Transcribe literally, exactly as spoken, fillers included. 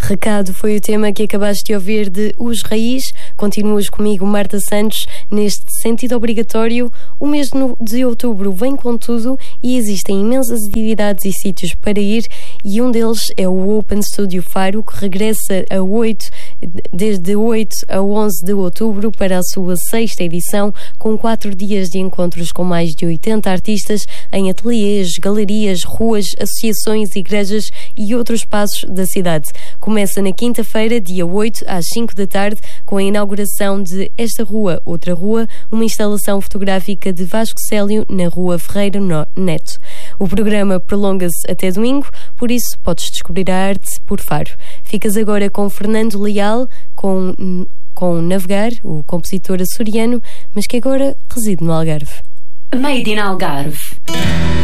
Recado foi o tema que acabaste de ouvir de Os Raiz. Continuas comigo, Marta Santos, neste sentido obrigatório. O mês de outubro vem com tudo e existem imensas atividades e sítios para ir, e um deles é o Open Studio Faro, que regressa a oito, desde oito a onze de outubro para a sua sexta edição, com quatro dias de encontros com mais de oitenta artistas em ateliês, galerias, ruas, associações, igrejas e outros espaços da cidade. Começa na quinta-feira, dia oito, às cinco da tarde, com a inauguração de Esta Rua, Outra Rua, uma instalação fotográfica de Vasco Célio na Rua Ferreira Neto. O programa prolonga-se até domingo, por isso podes descobrir a arte por Faro. Ficas agora com Fernando Leal, com, com Navegar, o compositor açoriano, mas que agora reside no Algarve. Made in Algarve.